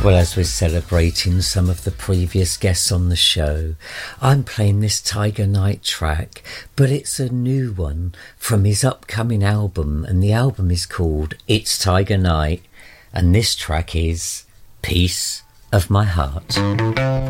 Well, as we're celebrating some of the previous guests on the show, I'm playing this Tiger Knight track, but it's a new one from his upcoming album, and the album is called It's Tiger Knight, and this track is Piece of My Heart.